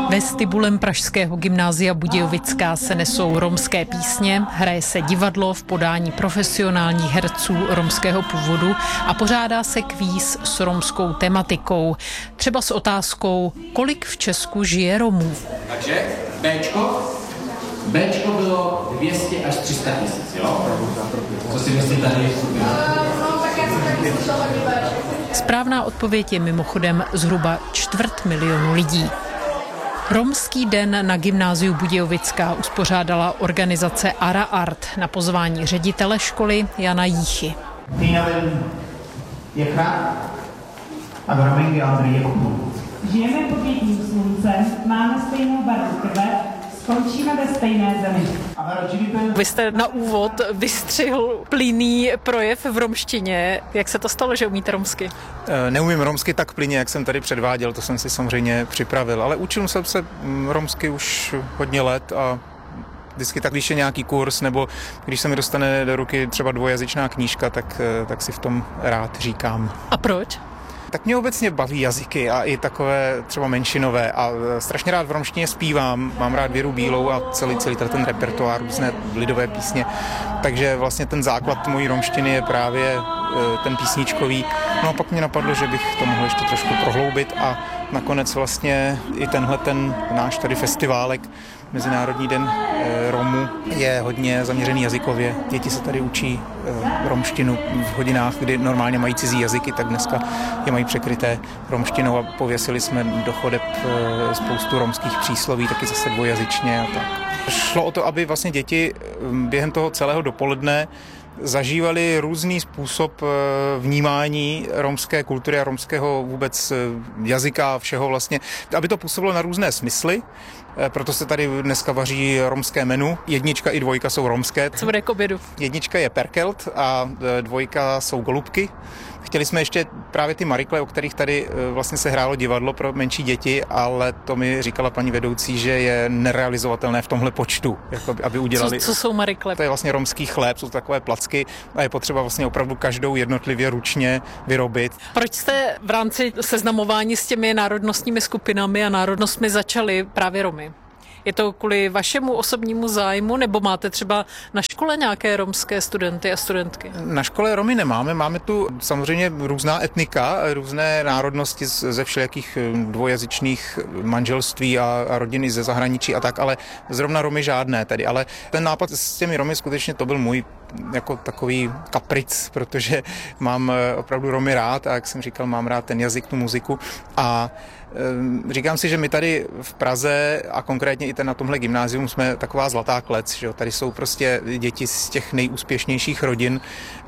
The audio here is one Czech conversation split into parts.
Vestibulem pražského gymnázia Budějovická se nesou romské písně, hraje se divadlo v podání profesionálních herců romského původu a pořádá se kvíz s romskou tematikou. Třeba s otázkou, kolik v Česku žije Romů. Takže Bčko bylo 200 až 300 tisíc, jo? Co si myslí tady? Správná odpověď je mimochodem zhruba 250 000 lidí. Romský den na gymnáziu Budějovická uspořádala organizace Ara Art na pozvání ředitele školy Jana Jíchy. Žijeme pod jedním sluncem, máme stejnou barvu krve, skončíme ve stejné zemi. Vy jste na úvod vystřihl plynný projev v romštině. Jak se to stalo, že umíte romsky? Neumím romsky tak plynně, jak jsem tady předváděl, to jsem si samozřejmě připravil, ale učil jsem se romsky už hodně let a vždycky tak, když je nějaký kurz, nebo když se mi dostane do ruky třeba dvojazyčná knížka, tak si v tom rád říkám. A proč? Tak mě obecně baví jazyky a i takové třeba menšinové a strašně rád v romštině zpívám, mám rád Věru Bílou a celý ten repertoár, různé lidové písně, takže vlastně ten základ mojí romštiny je právě ten písničkový. No a pak mě napadlo, že bych to mohl ještě trošku prohloubit a nakonec vlastně i ten náš tady festiválek Mezinárodní den Romů je hodně zaměřený jazykově. Děti se tady učí romštinu v hodinách, kdy normálně mají cizí jazyky, tak dneska je mají překryté romštinou a pověsili jsme do chodeb spoustu romských přísloví, taky zase dvojazyčně a tak. Šlo o to, aby vlastně děti během toho celého dopoledne zažívali různý způsob vnímání romské kultury a romského vůbec jazyka a všeho vlastně, aby to působilo na různé smysly. Proto se tady dneska vaří romské menu. 1 i 2 jsou romské. Co bude k obědu? 1 je perkelt a 2 jsou golubky. Chtěli jsme ještě právě ty marikle, o kterých tady vlastně se hrálo divadlo pro menší děti, ale to mi říkala paní vedoucí, že je nerealizovatelné v tomhle počtu, jako aby udělali. Co jsou marikle? To je vlastně romský chléb, jsou takové placky a je potřeba vlastně opravdu každou jednotlivě ručně vyrobit. Proč jste v rámci seznamování s těmi národnostními skupinami a národnostmi začali právě Romy? Je to kvůli vašemu osobnímu zájmu, nebo máte třeba na škole nějaké romské studenty a studentky? Na škole Romy nemáme, máme tu samozřejmě různá etnika, různé národnosti ze všelijakých dvojazyčných manželství a rodiny ze zahraničí a tak, ale zrovna Romy žádné tady. Ale ten nápad s těmi Romy skutečně to byl můj jako takový kapric, protože mám opravdu Romy rád a jak jsem říkal, mám rád ten jazyk, tu muziku a říkám si, že my tady v Praze a konkrétně i na tomhle gymnázium jsme taková zlatá klec, že jo? Tady jsou prostě děti z těch nejúspěšnějších rodin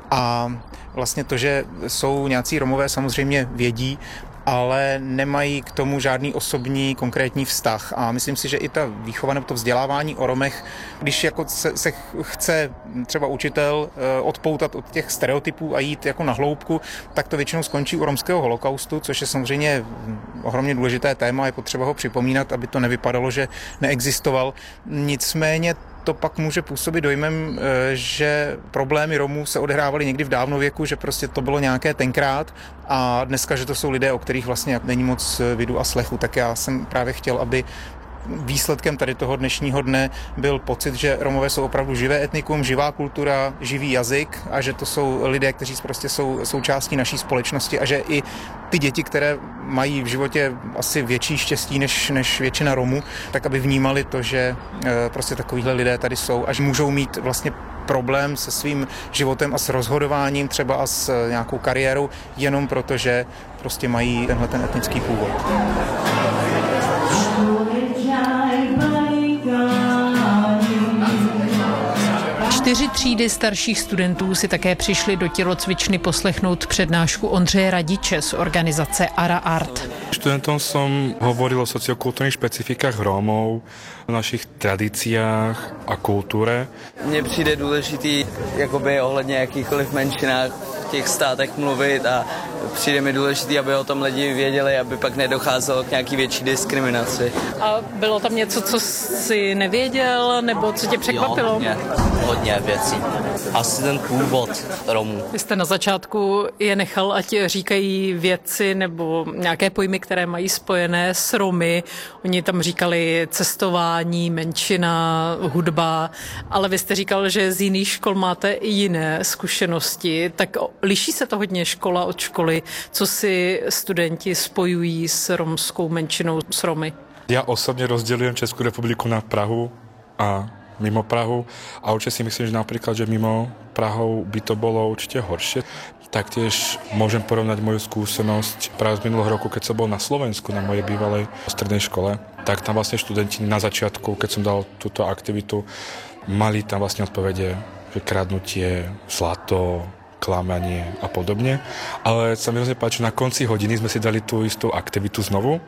a vlastně to, že jsou nějací Romové, samozřejmě vědí, ale nemají k tomu žádný osobní konkrétní vztah. A myslím si, že i ta výchova nebo to vzdělávání o Romech, když jako se chce třeba učitel odpoutat od těch stereotypů a jít jako na hloubku, tak to většinou skončí u romského holokaustu, což je samozřejmě ohromně důležité téma, je potřeba ho připomínat, aby to nevypadalo, že neexistoval. Nicméně to pak může působit dojmem, že problémy Romů se odehrávaly někdy v dávnověku, že prostě to bylo nějaké tenkrát a dneska, že to jsou lidé, o kterých vlastně není moc vidu a slechu. Tak já jsem právě chtěl, aby výsledkem tady toho dnešního dne byl pocit, že Romové jsou opravdu živé etnikum, živá kultura, živý jazyk a že to jsou lidé, kteří prostě jsou součástí naší společnosti a že i ty děti, které mají v životě asi větší štěstí než většina Romů, tak aby vnímali to, že prostě takovýhle lidé tady jsou a že můžou mít vlastně problém se svým životem a s rozhodováním třeba a s nějakou kariérou jenom proto, že prostě mají tenhle ten etnický původ. 4 třídy starších studentů si také přišli do tělocvičny poslechnout přednášku Ondřeje Radiče z organizace Ara Art. Študentom som hovoril o sociokulturních špecifikách Rómov, o našich tradíciách a kultuře. Mně přijde důležitý jakoby ohledně jakýchkoliv menšinách v těch státech mluvit a přijde mi důležitý, aby o tom lidi věděli, aby pak nedocházelo k nějaký větší diskriminaci. A bylo tam něco, co jsi nevěděl, nebo co tě překvapilo? Jo, hodně věcí. Asi ten původ Romů. Vy jste na začátku je nechal, ať říkají věci nebo nějaké pojmy, které mají spojené s Romy. Oni tam říkali cestování, menšina, hudba, ale vy jste říkal, že z jiných škol máte i jiné zkušenosti. Tak liší se to hodně škola od školy, co si studenti spojují s romskou menšinou, s Romy? Ja osobne rozdeľujem Českú republiku na Prahu a mimo Prahu a určite si myslím, že napríklad, že mimo Prahou by to bolo určite horšie. Taktiež môžem porovnať moju skúsenosť práve z minulého roku, keď som bol na Slovensku na mojej bývalej strednej škole, tak tam vlastne študenti na začiatku, keď som dal túto aktivitu, mali tam vlastne odpovede, že kradnutie, zlato, klamanie a podobne. Ale sa mi hrozne páči, na konci hodiny sme si dali tú istú aktivitu znovu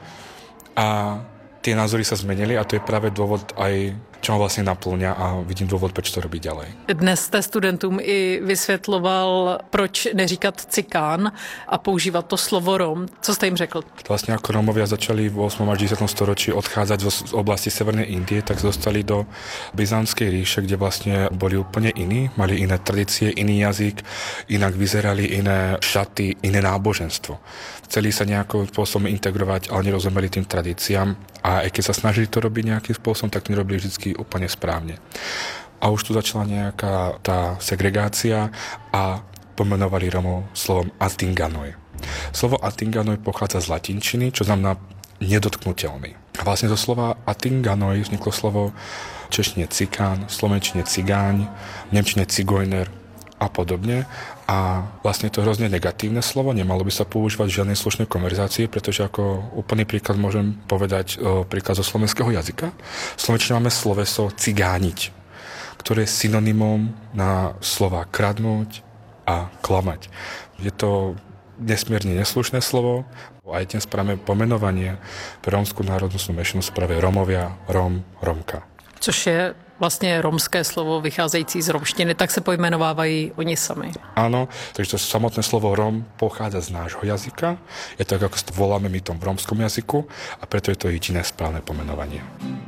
a tie názory sa zmenili a to je práve dôvod aj, čo ma vlastne naplňa a vidím dôvod, proč to robiť ďalej. Dnes jste studentům i vysvětloval, proč neříkat cikán a používat to slovo Rom. Co jste jim řekl? Vlastne ako Rómovia začali v 8. až 10. storočí odchádzať z oblasti Severnej Indie, tak dostali do Byzantskej ríše, kde vlastne boli úplne iní, mali iné tradície, iný jazyk, inak vyzerali, iné šaty, iné náboženstvo. Chceli sa nejakým spôsobom integrovať, ale nerozumeli tým tradíciám a aj keď sa snažili to robiť nejakým spôsobom, tak to nerobili vždy úplne správne. A už tu začala nejaká tá segregácia a pomenovali Romov slovom Atinganoj. Slovo Atinganoj pochádza z latinčiny, čo znamená nedotknutelný. A vlastne zo slova Atinganoj vzniklo slovo v češtine cikán, v slovenčine cigáň, v nemčine cigojner a podobne. A vlastne to je hrozne negatívne slovo, nemalo by sa používať v žiadnej slušnej konverzácii, pretože ako úplný príklad môžem povedať príklad zo slovenského jazyka. V slovenčine máme sloveso cigániť, ktoré je synonymom na slova kradnúť a klamať. Je to nesmierne neslušné slovo. Aj dnes práve pomenovanie pre rómskú národnostnú menšinu práve Romovia, Rom, Romka. Což je vlastně romské slovo vycházející z romštiny, tak se pojmenovávají oni sami. Áno, takže to samotné slovo Rom pochádza z nášho jazyka. Je to ako to voláme my tom v romskom jazyku a preto je to jediné správne pomenovanie.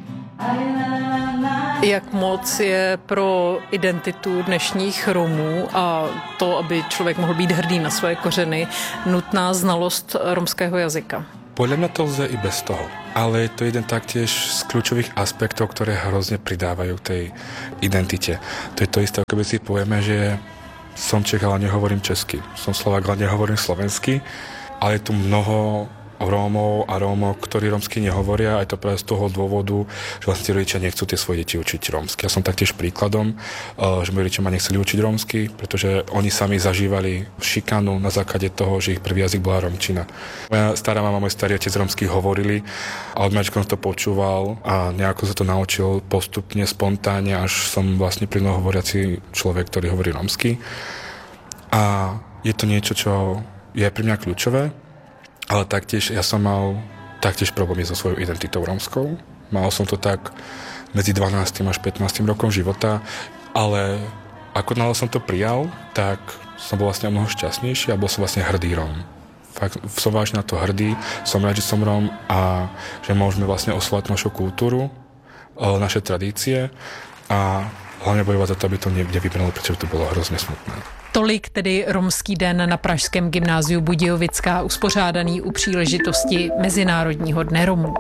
Jak moc je pro identitu dnešních Romů a to, aby člověk mohl být hrdý na svoje kořeny, nutná znalost romského jazyka? Podľa mňa to lze i bez toho. Ale je to jeden taktiež z kľúčových aspektov, ktoré hrozne pridávajú tej identite. To je to isté, ako by si povieme, že som Čech, ale nehovorím česky. Som Slovák, ale nehovorím slovensky. Ale je tu mnoho Rómov a Rómov, ktorí rómsky nehovoria, aj to práve z toho dôvodu, že vlastne rodičia nechcú tie svoje deti učiť rómsky. Ja som taktiež príkladom, že moji rodičia ma nechceli učiť rómsky, pretože oni sami zažívali šikanu na základe toho, že ich prvý jazyk bola rómčina. Moja stará mama, môj starý otec rómsky hovorili a od malička som to počúval a nejako sa to naučil postupne, spontánne, až som vlastne plynulo hovoriaci človek, ktorý hovorí rómsky. A je to niečo, čo je pre mňa kľúčové. Ale taktiež ja som mal taktiež problémy so svojou identitou rómskou. Mal som to tak medzi 12. až 15. rokom života, ale ako náhle som to prijal, tak som bol vlastne mnoho šťastnejší a bol som vlastne hrdý Róm. Fakt som vážne na to hrdý, som rád, že som Róm a že môžeme vlastne oslovať našu kultúru, naše tradície a hlavne bojovať za to, aby to nevybralo, pretože to bolo hrozně smutné. Tolik tedy Romský den na pražském gymnáziu Budějovická, uspořádaný u příležitosti Mezinárodního dne Romů.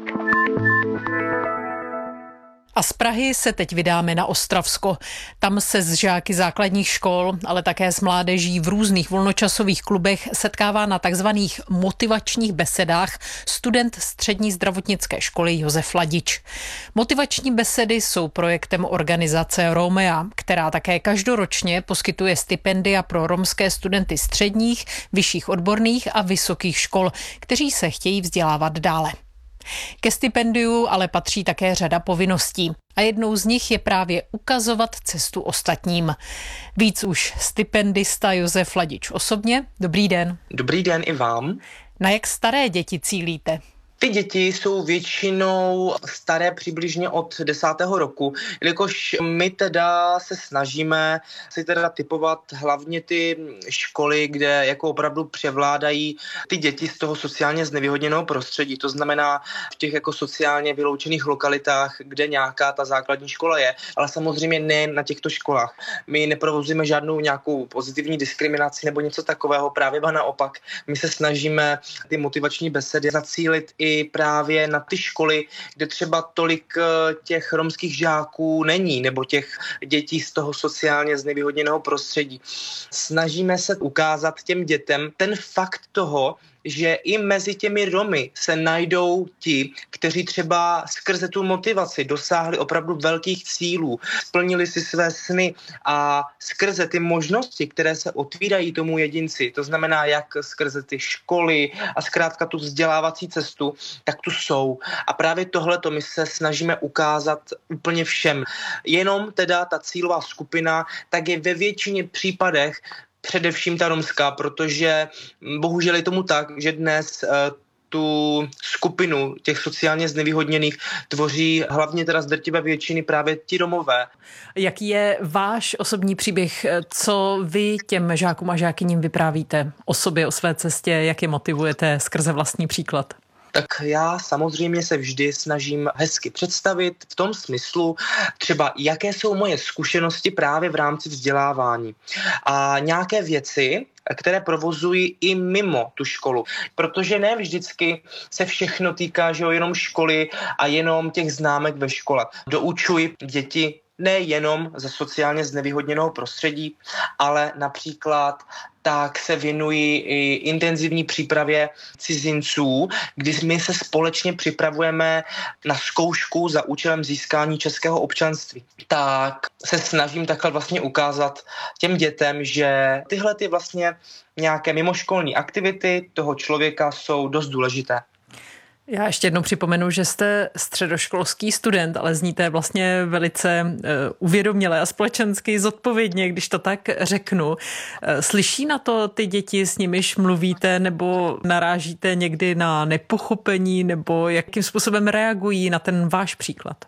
A z Prahy se teď vydáme na Ostravsko. Tam se s žáky základních škol, ale také s mládeží v různých volnočasových klubech setkává na takzvaných motivačních besedách student střední zdravotnické školy Josef Ladič. Motivační besedy jsou projektem organizace Romea, která také každoročně poskytuje stipendia pro romské studenty středních, vyšších odborných a vysokých škol, kteří se chtějí vzdělávat dále. Ke stipendiu ale patří také řada povinností a jednou z nich je právě ukazovat cestu ostatním. Víc už stipendista Josef Ladič osobně. Dobrý den. Dobrý den i vám. Na jak staré děti cílíte? Ty děti jsou většinou staré přibližně od 10. roku, jelikož my teda se snažíme si teda typovat hlavně ty školy, kde jako opravdu převládají ty děti z toho sociálně znevýhodněného prostředí. To znamená v těch jako sociálně vyloučených lokalitách, kde nějaká ta základní škola je, ale samozřejmě ne na těchto školách. My neprovozujeme žádnou nějakou pozitivní diskriminaci nebo něco takového, právě naopak. My se snažíme ty motivační besedy zacílit i právě na ty školy, kde třeba tolik těch romských žáků není, nebo těch dětí z toho sociálně znevýhodněného prostředí. Snažíme se ukázat těm dětem ten fakt toho, že i mezi těmi Romy se najdou ti, kteří třeba skrze tu motivaci dosáhli opravdu velkých cílů, splnili si své sny a skrze ty možnosti, které se otvírají tomu jedinci, to znamená jak skrze ty školy a zkrátka tu vzdělávací cestu, tak tu jsou. A právě tohleto my se snažíme ukázat úplně všem. Jenom teda ta cílová skupina, tak je ve většině případech především ta romská, protože bohužel je tomu tak, že dnes tu skupinu těch sociálně znevýhodněných tvoří hlavně teda z drtivé většiny právě ti Romové. Jaký je váš osobní příběh? Co vy těm žákům a žákyním vyprávíte o sobě, o své cestě? Jak je motivujete skrze vlastní příklad? Tak já samozřejmě se vždy snažím hezky představit v tom smyslu třeba, jaké jsou moje zkušenosti právě v rámci vzdělávání a nějaké věci, které provozují i mimo tu školu. Protože ne vždycky se všechno týká, že jenom školy a jenom těch známek ve škole. Doučuji děti nejenom ze sociálně znevýhodněného prostředí, ale například tak se věnují i intenzivní přípravě cizinců, kdy my se společně připravujeme na zkoušku za účelem získání českého občanství. Tak se snažím takhle vlastně ukázat těm dětem, že tyhle ty vlastně nějaké mimoškolní aktivity toho člověka jsou dost důležité. Já ještě jednou připomenu, že jste středoškolský student, ale zníte vlastně velice uvědoměle a společensky zodpovědně, když to tak řeknu. Slyší na to ty děti, s nimiž mluvíte, nebo narážíte někdy na nepochopení, nebo jakým způsobem reagují na ten váš příklad?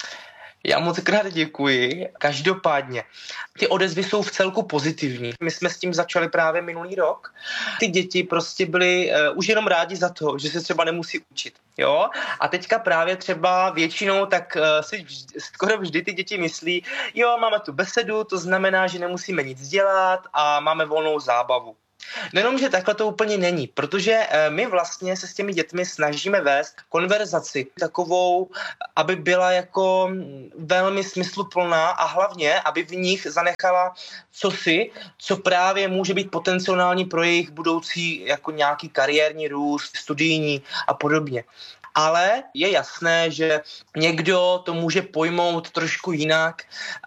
Já moc krát děkuji. Každopádně ty odezvy jsou v celku pozitivní. My jsme s tím začali právě minulý rok. Ty děti prostě byly už jenom rádi za to, že se třeba nemusí učit. Jo? A teďka právě třeba většinou tak si skoro vždy ty děti myslí, jo, máme tu besedu, to znamená, že nemusíme nic dělat a máme volnou zábavu. Nejenom, že takhle to úplně není, protože my vlastně se s těmi dětmi snažíme vést konverzaci takovou, aby byla jako velmi smysluplná a hlavně, aby v nich zanechala cosi, co právě může být potenciální pro jejich budoucí jako nějaký kariérní růst, studijní a podobně. Ale je jasné, že někdo to může pojmout trošku jinak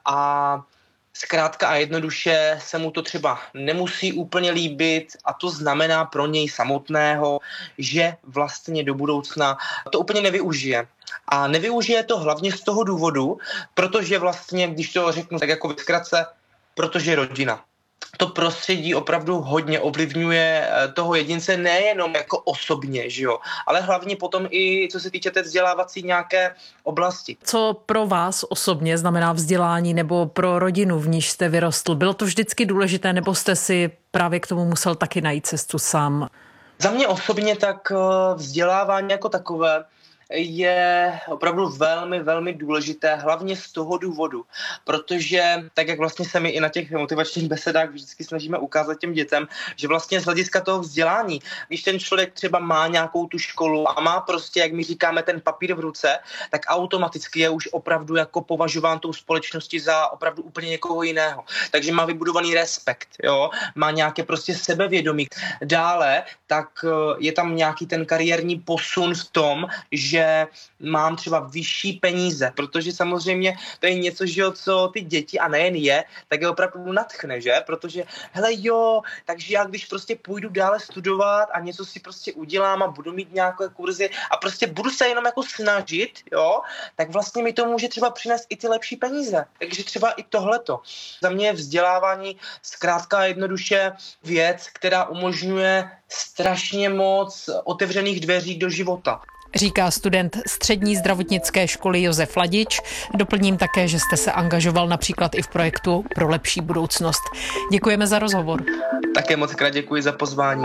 a zkrátka a jednoduše se mu to třeba nemusí úplně líbit a to znamená pro něj samotného, že vlastně do budoucna to úplně nevyužije. A nevyužije to hlavně z toho důvodu, protože vlastně, když to řeknu tak jako ve zkratce, protože rodina. To prostředí opravdu hodně ovlivňuje toho jedince nejenom jako osobně, že jo, ale hlavně potom i co se týče té vzdělávací nějaké oblasti. Co pro vás osobně znamená vzdělání nebo pro rodinu, v níž jste vyrostl? Bylo to vždycky důležité nebo jste si právě k tomu musel taky najít cestu sám? Za mě osobně tak vzdělávání jako takové je opravdu velmi, velmi důležité, hlavně z toho důvodu, protože tak, jak vlastně se my i na těch motivačních besedách vždycky snažíme ukázat těm dětem, že vlastně z hlediska toho vzdělání, když ten člověk třeba má nějakou tu školu a má prostě, jak my říkáme, ten papír v ruce, tak automaticky je už opravdu jako považován tou společností za opravdu úplně někoho jiného. Takže má vybudovaný respekt, jo? Má nějaké prostě sebevědomí. Dále, tak je tam nějaký ten kariérní posun v tom, že mám třeba vyšší peníze, protože samozřejmě to je něco, že jo, co ty děti a nejen je, tak je opravdu nadchne, že? Protože hele jo, takže já když prostě půjdu dále studovat a něco si prostě udělám a budu mít nějaké kurzy a prostě budu se jenom jako snažit, jo, tak vlastně mi to může třeba přinést i ty lepší peníze. Takže třeba i tohleto. Za mě je vzdělávání zkrátka jednoduše věc, která umožňuje strašně moc otevřených dveří do života. Říká student střední zdravotnické školy Josef Ladič. Doplním také, že jste se angažoval například i v projektu Pro lepší budoucnost. Děkujeme za rozhovor. Také moc krát děkuji za pozvání.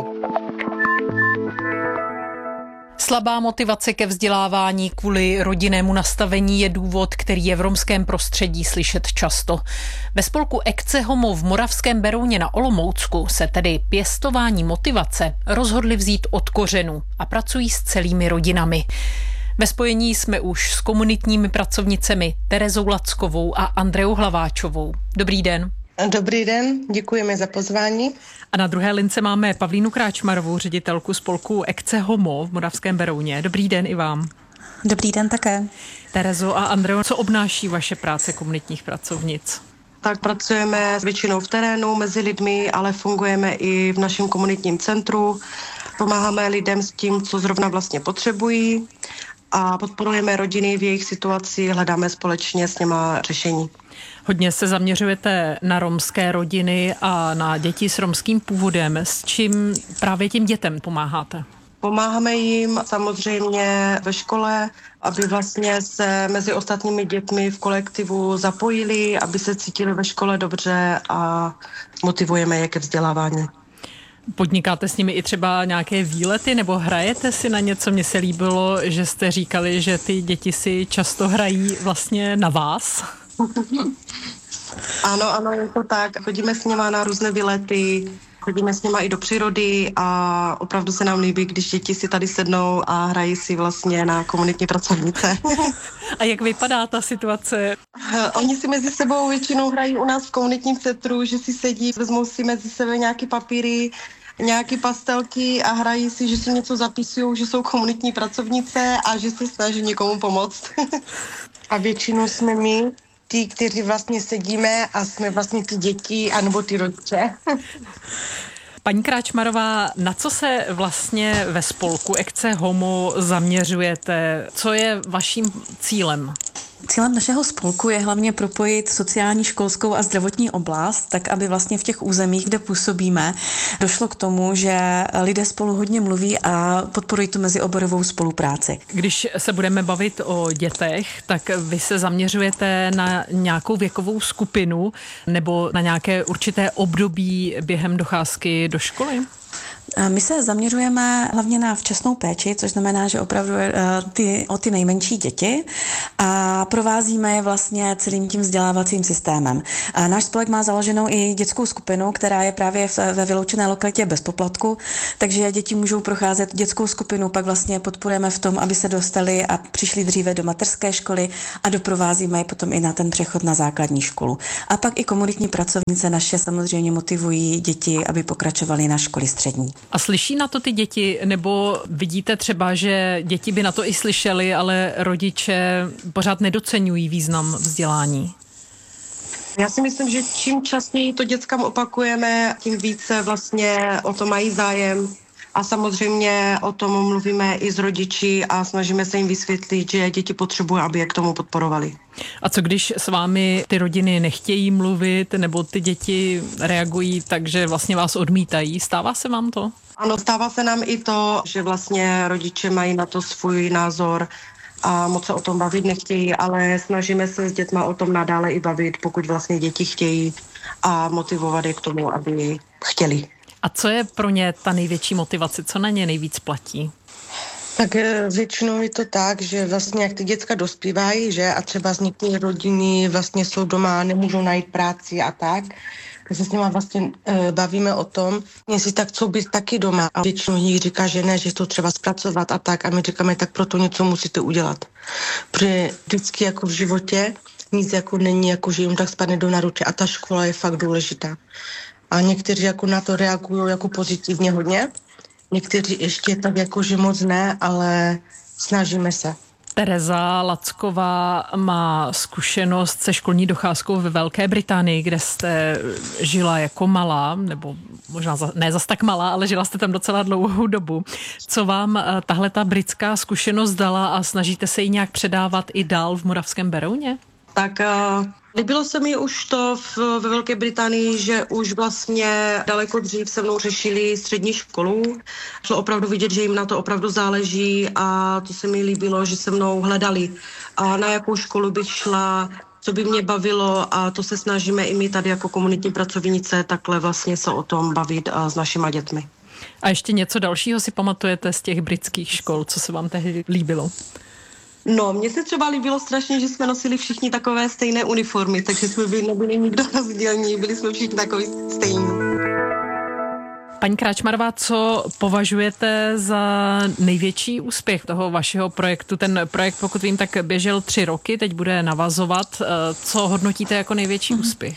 Slabá motivace ke vzdělávání kvůli rodinnému nastavení je důvod, který je v romském prostředí slyšet často. Ve spolku Ecce Homo v Moravském Berouně na Olomoucku se tedy pěstování motivace rozhodli vzít od kořenů a pracují s celými rodinami. Ve spojení jsme už s komunitními pracovnicemi Terezou Lackovou a Andreou Hlaváčovou. Dobrý den. Dobrý den, děkujeme za pozvání. A na druhé lince máme Pavlínu Kráčmarovou, ředitelku spolku Ecce Homo v Moravském Berouně. Dobrý den i vám. Dobrý den také. Terezo a Andreo, co obnáší vaše práce komunitních pracovnic? Tak pracujeme většinou v terénu mezi lidmi, ale fungujeme i v našem komunitním centru. Pomáháme lidem s tím, co zrovna vlastně potřebují a podporujeme rodiny v jejich situaci, hledáme společně s něma řešení. Hodně se zaměřujete na romské rodiny a na děti s romským původem. S čím právě těm dětem pomáháte? Pomáháme jim samozřejmě ve škole, aby vlastně se mezi ostatními dětmi v kolektivu zapojili, aby se cítili ve škole dobře a motivujeme je ke vzdělávání. Podnikáte s nimi i třeba nějaké výlety nebo hrajete si na něco? Mně se líbilo, že jste říkali, že ty děti si často hrají vlastně na vás. Ano, je to tak. Chodíme s nima na různé výlety, chodíme s nima i do přírody a opravdu se nám líbí, když děti si tady sednou a hrají si vlastně na komunitní pracovnice. A jak vypadá ta situace? Oni si mezi sebou většinou hrají u nás v komunitním centru, že si sedí, vezmou si mezi sebe nějaký papíry, nějaké pastelky a hrají si, že si něco zapisují, že jsou komunitní pracovnice a že se snaží někomu pomoct. A většinou jsme my, tí, kteří vlastně sedíme a jsme vlastně ty děti anebo ty rodiče. Paní Kráčmarová, na co se vlastně ve spolku Ecce Homo zaměřujete? Co je vaším cílem? Cílem našeho spolku je hlavně propojit sociální, školskou a zdravotní oblast, tak aby vlastně v těch územích, kde působíme, došlo k tomu, že lidé spolu hodně mluví a podporují tu mezioborovou spolupráci. Když se budeme bavit o dětech, tak vy se zaměřujete na nějakou věkovou skupinu nebo na nějaké určité období během docházky do školy? My se zaměřujeme hlavně na včasnou péči, což znamená, že opravdu o ty nejmenší děti a provázíme je vlastně celým tím vzdělávacím systémem. Náš spolek má založenou i dětskou skupinu, která je právě ve vyloučené lokalitě bez poplatku, takže děti můžou procházet dětskou skupinu, pak vlastně podporujeme v tom, aby se dostali a přišli dříve do mateřské školy a doprovázíme je potom i na ten přechod na základní školu. A pak i komunitní pracovnice naše samozřejmě motivují děti, aby pokračovali na školy střední. A slyší na to ty děti, nebo vidíte třeba, že děti by na to i slyšely, ale rodiče pořád nedoceňují význam vzdělání? Já si myslím, že čím častěji to dětskám opakujeme, tím více vlastně o to mají zájem. A samozřejmě o tom mluvíme i s rodiči a snažíme se jim vysvětlit, že děti potřebují, aby je k tomu podporovali. A co když s vámi ty rodiny nechtějí mluvit, nebo ty děti reagují tak, že vlastně vás odmítají? Stává se vám to? Ano, stává se nám i to, že vlastně rodiče mají na to svůj názor a moc se o tom bavit nechtějí, ale snažíme se s dětma o tom nadále i bavit, pokud vlastně děti chtějí a motivovat je k tomu, aby chtěli. A co je pro ně ta největší motivace? Co na ně nejvíc platí? Tak většinou je to tak, že vlastně jak ty děcka dospívají, že a třeba z některé rodiny vlastně jsou doma, nemůžou najít práci a tak se s nima vlastně bavíme o tom, jestli tak chcou být taky doma. A většinou nich říká, že ne, že to třeba zpracovat a tak. A my říkáme, tak proto něco musíte udělat. Protože vždycky jako v životě nic jako není, jako že jim tak spadne do naruče a ta škola je fakt důležitá. A někteří jako na to reagují jako pozitivně hodně, někteří ještě tak jako, že moc ne, ale snažíme se. Tereza Lacková má zkušenost se školní docházkou ve Velké Británii, kde jste žila jako malá, nebo možná ne zas tak malá, ale žila jste tam docela dlouhou dobu. Co vám tahleta britská zkušenost dala a snažíte se ji nějak předávat i dál v Moravském Berouně? Tak líbilo se mi už to ve Velké Británii, že už vlastně daleko dřív se mnou řešili střední školu. Šlo opravdu vidět, že jim na to opravdu záleží a to se mi líbilo, že se mnou hledali. A na jakou školu bych šla, co by mě bavilo a to se snažíme i my tady jako komunitní pracovnice takhle vlastně se o tom bavit s našima dětmi. A ještě něco dalšího si pamatujete z těch britských škol, co se vám tehdy líbilo? No, mně se třeba líbilo strašně, že jsme nosili všichni takové stejné uniformy, takže jsme nebyli nikdo rozdílní, byli jsme všichni takový stejní. Paní Kráčmarová, co považujete za největší úspěch toho vašeho projektu? Ten projekt, pokud vím, tak běžel 3 roky, teď bude navazovat. Co hodnotíte jako největší úspěch?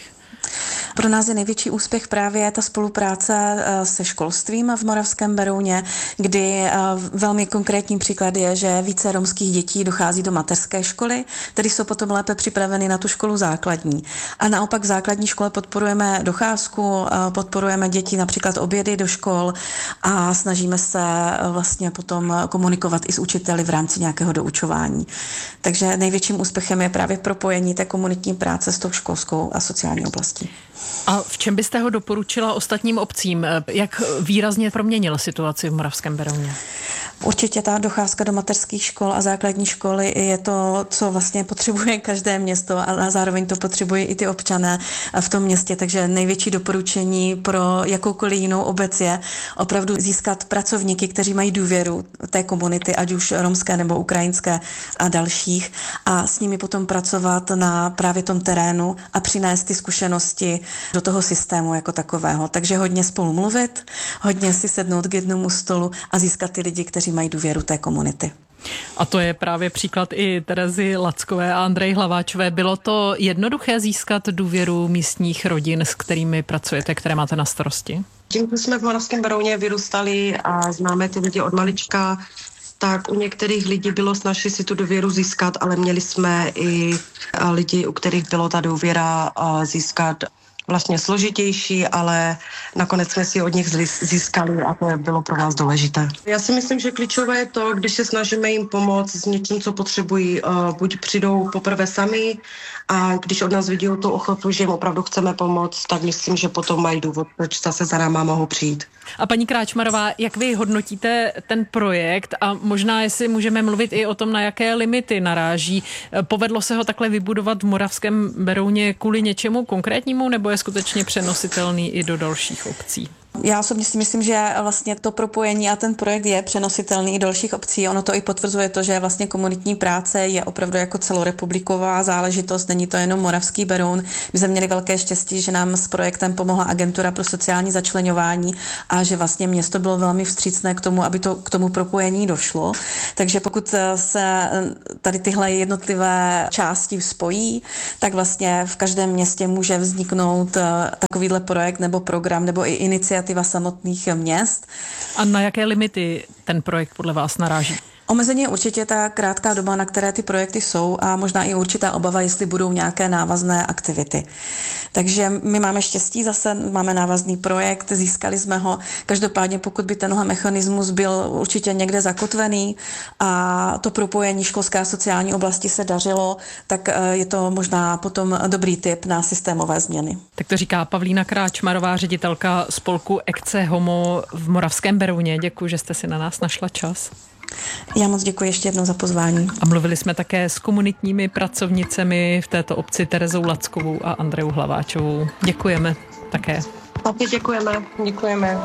Pro nás je největší úspěch právě ta spolupráce se školstvím v Moravském Berouně, kdy velmi konkrétní příklad je, že více romských dětí dochází do mateřské školy, tedy jsou potom lépe připraveny na tu školu základní. A naopak v základní škole podporujeme docházku, podporujeme děti například obědy do škol a snažíme se vlastně potom komunikovat i s učiteli v rámci nějakého doučování. Takže největším úspěchem je právě propojení té komunitní práce s tou školskou a sociální oblastí. A v čem byste ho doporučila ostatním obcím? Jak výrazně proměnil situaci v Moravském Berouně? Určitě ta docházka do mateřských škol a základní školy je to, co vlastně potřebuje každé město a zároveň to potřebují i ty občané v tom městě. Takže největší doporučení pro jakoukoliv jinou obec je opravdu získat pracovníky, kteří mají důvěru té komunity, ať už romské nebo ukrajinské a dalších, a s nimi potom pracovat na právě tom terénu a přinést ty zkušenosti do toho systému jako takového. Takže hodně spolu mluvit, hodně si sednout k jednomu stolu a získat ty lidi, kteří mají důvěru té komunity. A to je právě příklad i Terezy Lackové a Andreji Hlaváčové. Bylo to jednoduché získat důvěru místních rodin, s kterými pracujete, které máte na starosti? Tím, že jsme v Moravském Berouně vyrůstali a známe ty lidi od malička, tak u některých lidí bylo snažší si tu důvěru získat, ale měli jsme i lidi, u kterých bylo ta důvěra získat vlastně složitější, ale nakonec jsme si od nich získali a to bylo pro nás důležité. Já si myslím, že klíčové je to, když se snažíme jim pomoct s něčím, co potřebují, buď přijdou poprvé sami a když od nás vidí tu ochotu, že jim opravdu chceme pomoct, tak myslím, že potom mají důvod, proč zase za náma mohou přijít. A paní Kráčmarová, jak vy hodnotíte ten projekt a možná jestli můžeme mluvit i o tom, na jaké limity naráží? Povedlo se ho takhle vybudovat v Moravském Berouně kvůli něčemu konkrétnímu, nebo je skutečně přenositelný i do dalších obcí? Já osobně si myslím, že vlastně to propojení a ten projekt je přenositelný i do dalších obcí. Ono to i potvrzuje to, že vlastně komunitní práce je opravdu jako celorepubliková záležitost, není to jenom Moravský Beroun. My jsme měli velké štěstí, že nám s projektem pomohla Agentura pro sociální začleňování a že vlastně město bylo velmi vstřícné k tomu, aby to k tomu propojení došlo. Takže pokud se tady tyhle jednotlivé části spojí, tak vlastně v každém městě může vzniknout takovýhle projekt nebo program nebo i iniciativa samotných měst. A na jaké limity ten projekt podle vás naráží? Omezení je určitě ta krátká doba, na které ty projekty jsou a možná i určitá obava, jestli budou nějaké návazné aktivity. Takže my máme štěstí, zase máme návazný projekt, získali jsme ho. Každopádně pokud by tenhle mechanismus byl určitě někde zakotvený a to propojení školské a sociální oblasti se dařilo, tak je to možná potom dobrý tip na systémové změny. Tak to říká Pavlína Kráčmarová, ředitelka spolku Ecce Homo v Moravském Berouně. Děkuji, že jste si na nás našla čas. Já moc děkuji ještě jednou za pozvání. A mluvili jsme také s komunitními pracovnicemi v této obci Terezou Lackovou a Andreou Hlaváčovou. Děkujeme také. Taky děkujeme.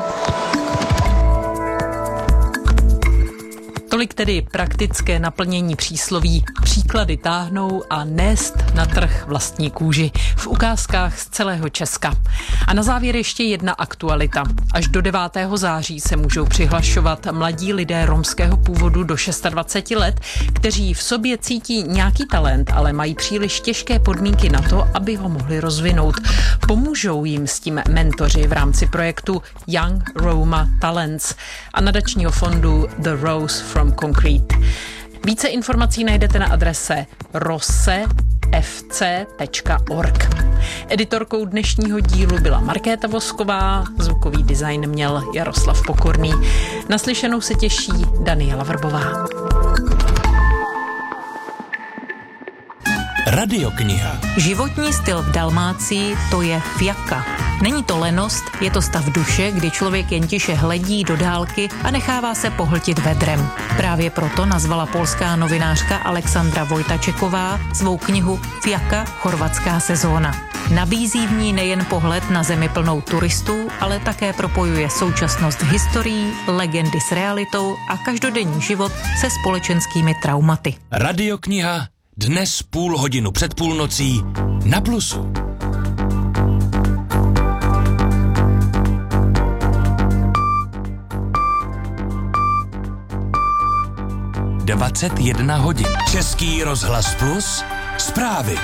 Tolik tedy praktické naplnění přísloví příklady táhnou a nést na trh vlastní kůži v ukázkách z celého Česka. A na závěr ještě jedna aktualita. Až do 9. září se můžou přihlašovat mladí lidé romského původu do 26 let, kteří v sobě cítí nějaký talent, ale mají příliš těžké podmínky na to, aby ho mohli rozvinout. Pomůžou jim s tím mentoři v rámci projektu Young Roma Talents a nadačního fondu The Rose from Concrete. Více informací najdete na adrese rosefc.org. Editorkou dnešního dílu byla Markéta Vosková, zvukový design měl Jaroslav Pokorný. Naslyšenou se těší Daniela Vrbová. Radiokniha. Životní styl v Dalmácii, to je fiaka. Není to lenost, je to stav duše, kdy člověk jen tiše hledí do dálky a nechává se pohltit vedrem. Právě proto nazvala polská novinářka Alexandra Vojtačeková svou knihu Fiaka, chorvatská sezóna. Nabízí v ní nejen pohled na zemi plnou turistů, ale také propojuje současnost s historií, legendy s realitou a každodenní život se společenskými traumaty. Radiokniha dnes 0,5 před půlnocí na Plusu. (21 hodin). Český rozhlas Plus, zprávy.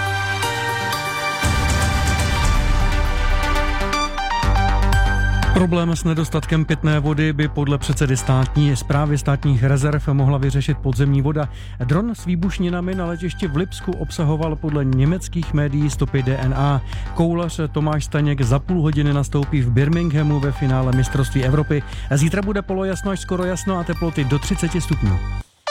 Problém s nedostatkem pitné vody by podle předsedy správy státních rezerv mohla vyřešit podzemní voda. Dron s výbušninami na letišti v Lipsku obsahoval podle německých médií stopy DNA. Koulař Tomáš Staněk za 0,5 hodiny nastoupí v Birminghamu ve finále mistrovství Evropy. Zítra bude polojasno až skoro jasno a teploty do 30 stupňů.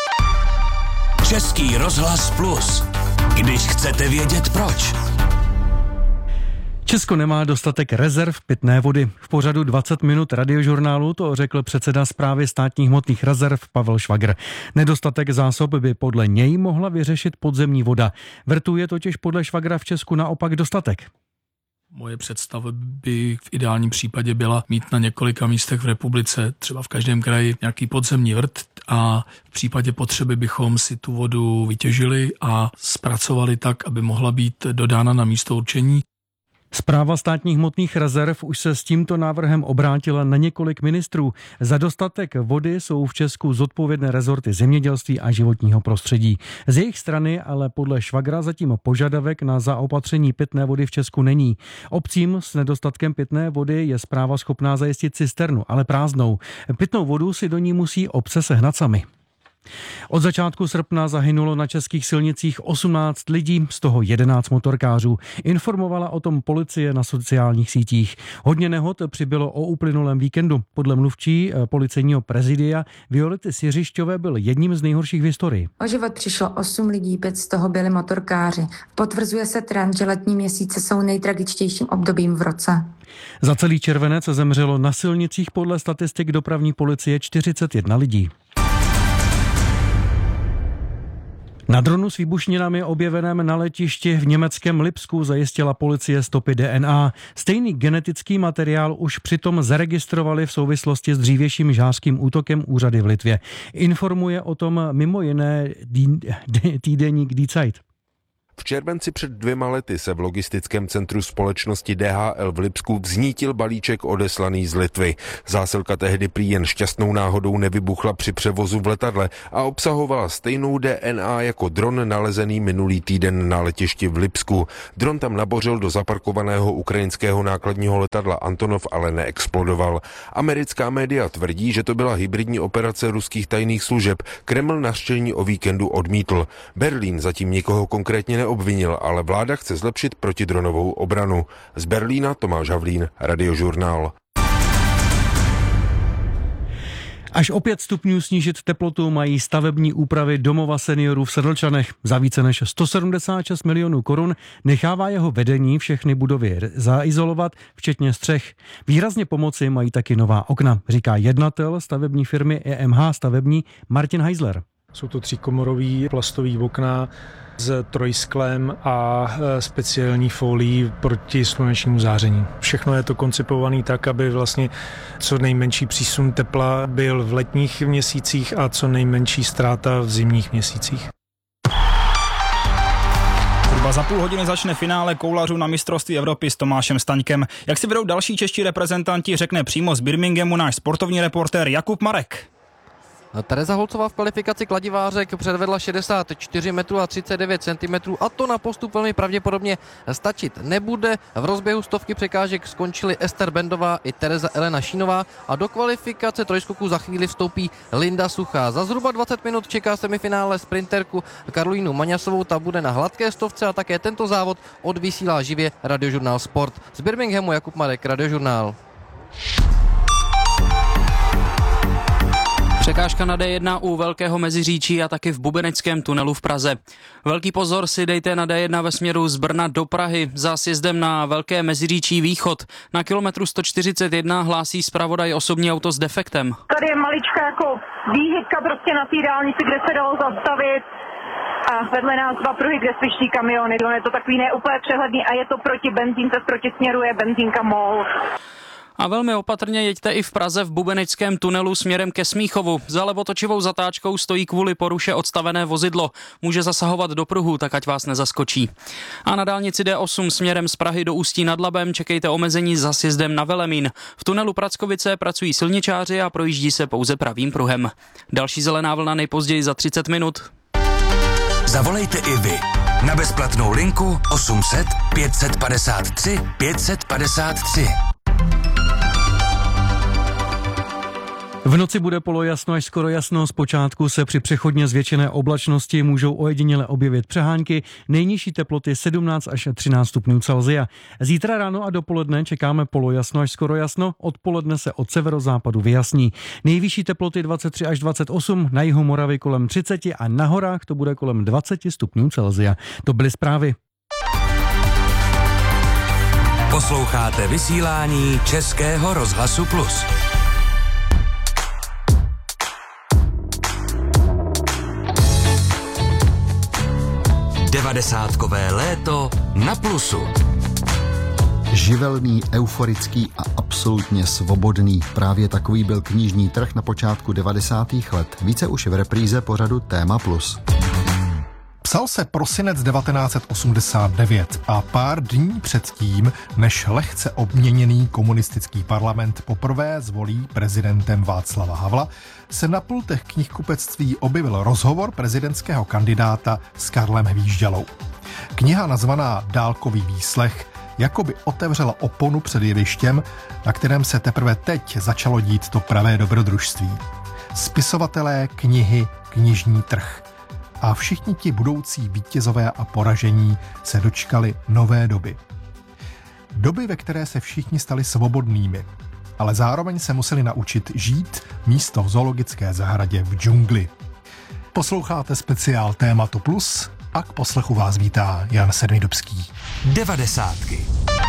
Český rozhlas Plus. Když chcete vědět proč. Česko nemá dostatek rezerv pitné vody. V pořadu 20 minut radiožurnálu to řekl předseda správy státních hmotných rezerv Pavel Švagr. Nedostatek zásob by podle něj mohla vyřešit podzemní voda. Vrtů je totiž podle Švagra v Česku naopak dostatek. Moje představa by v ideálním případě byla mít na několika místech v republice, třeba v každém kraji, nějaký podzemní vrt a v případě potřeby bychom si tu vodu vytěžili a zpracovali tak, aby mohla být dodána na místo určení. Správa státních hmotných rezerv už se s tímto návrhem obrátila na několik ministrů. Za dostatek vody jsou v Česku zodpovědné rezorty zemědělství a životního prostředí. Z jejich strany ale podle Švagra zatím požadavek na zaopatření pitné vody v Česku není. Obcím s nedostatkem pitné vody je správa schopná zajistit cisternu, ale prázdnou. Pitnou vodu si do ní musí obce sehnat sami. Od začátku srpna zahynulo na českých silnicích 18 lidí, z toho 11 motorkářů. Informovala o tom policie na sociálních sítích. Hodně nehod přibylo o uplynulém víkendu. Podle mluvčí policejního prezidia Violety Siřišťové byl jedním z nejhorších v historii. O život přišlo 8 lidí, 5 z toho byli motorkáři. Potvrzuje se trend, že letní měsíce jsou nejtragičtějším obdobím v roce. Za celý červenec zemřelo na silnicích podle statistik dopravní policie 41 lidí. Na dronu s výbušninami objeveném na letišti v německém Lipsku zajistila policie stopy DNA. Stejný genetický materiál už přitom zaregistrovali v souvislosti s dřívějším žhářským útokem úřady v Litvě. Informuje o tom mimo jiné týdeník Die Zeit. V červenci před 2 lety se v logistickém centru společnosti DHL v Lipsku vznítil balíček odeslaný z Litvy. Zásilka tehdy prý jen šťastnou náhodou nevybuchla při převozu v letadle a obsahovala stejnou DNA jako dron nalezený minulý týden na letišti v Lipsku. Dron tam nabořil do zaparkovaného ukrajinského nákladního letadla Antonov, ale neexplodoval. Americká média tvrdí, že to byla hybridní operace ruských tajných služeb. Kreml nařčení o víkendu odmítl. Berlín zatím nikoho konkrétně neobvinil, ale vláda chce zlepšit protidronovou obranu. Z Berlína Tomáš Havlín, Radiožurnál. Až o 5 stupňů snížit teplotu mají stavební úpravy domova seniorů v Sedlčanech. Za více než 176 milionů korun nechává jeho vedení všechny budovy zaizolovat, včetně střech. Výrazně pomoci mají taky nová okna, říká jednatel stavební firmy EMH stavební Martin Heisler. Jsou to 3komorový plastový okna s trojsklem a speciální folií proti slunečnímu záření. Všechno je to koncipované tak, aby vlastně co nejmenší přísun tepla byl v letních měsících a co nejmenší ztráta v zimních měsících. Zhruba za 0,5 hodiny začne finále koulařů na mistrovství Evropy s Tomášem Staňkem. Jak si vedou další čeští reprezentanti, řekne přímo z Birminghamu náš sportovní reportér Jakub Marek. Tereza Holcová v kvalifikaci kladivářek předvedla 64 metrů a 39 cm a to na postup velmi pravděpodobně stačit nebude. V rozběhu stovky překážek skončily Ester Bendová i Tereza Elena Šínová a do kvalifikace trojskoku za chvíli vstoupí Linda Suchá. Za zhruba 20 minut čeká semifinále sprinterku Karolínu Maňasovou, ta bude na hladké stovce a také tento závod odvysílá živě Radiožurnál Sport. Z Birminghamu Jakub Marek, Radiožurnál. Překážka na D1 u Velkého Meziříčí a taky v Bubeneckém tunelu v Praze. Velký pozor si dejte na D1 ve směru z Brna do Prahy za sjezdem na Velké Meziříčí východ. Na kilometru 141 hlásí zpravodaj osobní auto s defektem. Tady je maličká jako výhybka prostě na té dálnici, kde se dalo zastavit. A vedle nás 2 pruhy, kde sviští kamiony. Je to takový neúplně přehledný a je to proti benzínce, proti směru je benzínka MOL. A velmi opatrně jeďte i v Praze v Bubeneckém tunelu směrem ke Smíchovu. Za levotočivou zatáčkou stojí kvůli poruše odstavené vozidlo. Může zasahovat do pruhu, tak ať vás nezaskočí. A na dálnici D8 směrem z Prahy do Ústí nad Labem čekejte omezení za sjezdem na Velemín. V tunelu Prackovice pracují silničáři a projíždí se pouze pravým pruhem. Další zelená vlna nejpozději za 30 minut. Zavolejte i vy na bezplatnou linku 800 553 553. V noci bude polojasno až skoro jasno, zpočátku se při přechodně zvětšené oblačnosti můžou ojediněle objevit přehánky, nejnižší teploty 17 až 13 stupňů Celsia. Zítra ráno a dopoledne čekáme polojasno až skoro jasno, odpoledne se od severozápadu vyjasní. Nejvyšší teploty 23 až 28, na jihu Moravy kolem 30 a na horách to bude kolem 20 stupňů Celsia. To byly zprávy. Posloucháte vysílání Českého rozhlasu Plus. 90kové léto na Plusu. Živelný, euforický a absolutně svobodný. Právě takový byl knižní trh na počátku 90. let. Více už v repríze pořadu Téma Plus. Psal se prosinec 1989 a pár dní předtím, než lehce obměněný komunistický parlament poprvé zvolí prezidentem Václava Havla, se na pultech knihkupectví objevil rozhovor prezidentského kandidáta s Karlem Hvížďalou. Kniha nazvaná Dálkový výslech jakoby otevřela oponu před jevištěm, na kterém se teprve teď začalo dít to pravé dobrodružství. Spisovatelé, knihy, knižní trh. A všichni ti budoucí vítězové a poražení se dočkali nové doby. Doby, ve které se všichni stali svobodnými, ale zároveň se museli naučit žít místo v zoologické zahradě v džungli. Posloucháte speciál Tématu Plus a k poslechu vás vítá Jan Sedmidubský. 90ky.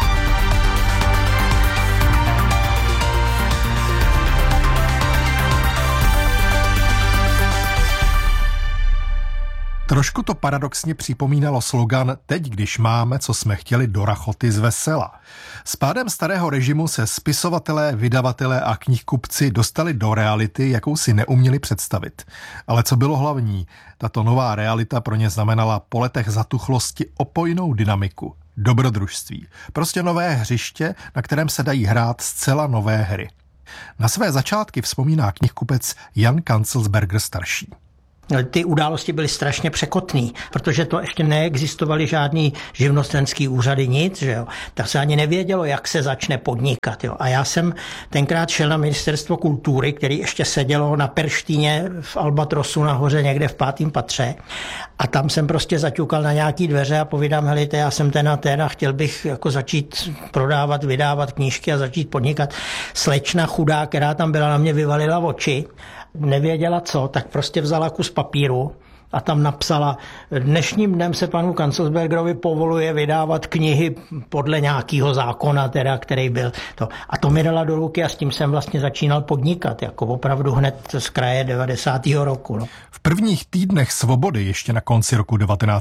Trošku to paradoxně připomínalo slogan Teď, když máme, co jsme chtěli, do rachoty z vesela. S pádem starého režimu se spisovatelé, vydavatelé a knihkupci dostali do reality, jakou si neuměli představit. Ale co bylo hlavní, tato nová realita pro ně znamenala po letech zatuchlosti opojnou dynamiku, dobrodružství. Prostě nové hřiště, na kterém se dají hrát zcela nové hry. Na své začátky vzpomíná knihkupec Jan Kanzelsberger starší. Ty události byly strašně překotný, protože to ještě neexistovaly žádný živnostenský úřady, nic, že jo. Tak se ani nevědělo, jak se začne podnikat, jo. A já jsem tenkrát šel na ministerstvo kultury, který ještě sedělo na Perštíně v Albatrosu nahoře někde v 5. patře. A tam jsem prostě zaťukal na nějaký dveře a povídám, helejte, já jsem ten a chtěl bych jako začít prodávat, vydávat knížky a začít podnikat. Slečna chudá, která tam byla, na mě vyvalila oči. Nevěděla co, tak prostě vzala kus papíru a tam napsala, dnešním dnem se panu Kanzelsbergerovi povoluje vydávat knihy podle nějakého zákona, teda, který byl to. A to mi dala do ruky a s tím jsem vlastně začínal podnikat, jako opravdu hned z kraje 90. roku. No. V prvních týdnech svobody, ještě na konci roku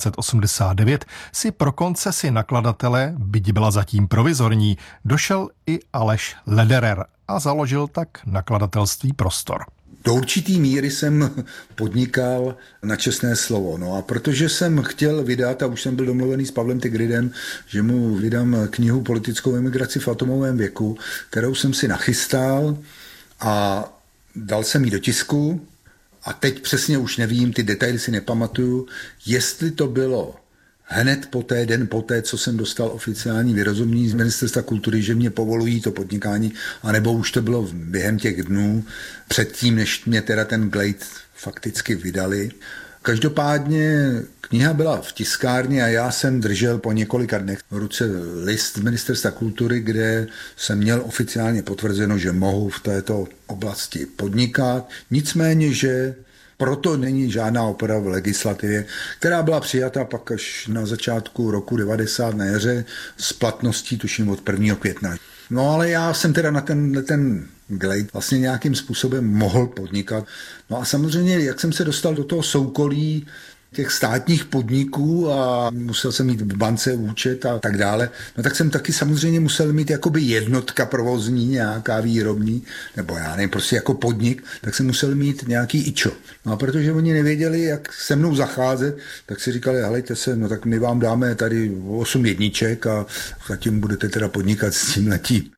1989, si pro koncesi nakladatele, byť byla zatím provizorní, došel i Aleš Lederer a založil tak nakladatelství Prostor. Do určitý míry jsem podnikal na čestné slovo. No a protože jsem chtěl vydat, a už jsem byl domluvený s Pavlem Tigridem, že mu vydám knihu Politickou emigraci v atomovém věku, kterou jsem si nachystal a dal jsem ji do tisku a teď přesně už nevím, ty detaily si nepamatuju, jestli to bylo hned poté, den poté, co jsem dostal oficiální vyrozumění z Ministerstva kultury, že mě povolují to podnikání, anebo už to bylo během těch dnů předtím, než mě teda ten Glade fakticky vydali. Každopádně kniha byla v tiskárně a já jsem držel po několika dnech v ruce list Ministerstva kultury, kde jsem měl oficiálně potvrzeno, že mohu v této oblasti podnikat. Nicméně, že proto není žádná opera v legislativě, která byla přijata pak až na začátku roku 90 na jaře s platností tuším od 1. května. No ale já jsem teda na ten glejt vlastně nějakým způsobem mohl podnikat. No a samozřejmě, jak jsem se dostal do toho soukolí těch státních podniků a musel jsem mít v bance účet a tak dále, no tak jsem taky samozřejmě musel mít jakoby jednotka provozní, nějaká výrobní, nebo já nevím, prostě jako podnik, tak jsem musel mít nějaký ičo. No a protože oni nevěděli, jak se mnou zacházet, tak si říkali, helejte se, no tak my vám dáme tady 8 jedniček a zatím budete teda podnikat s tímhletím.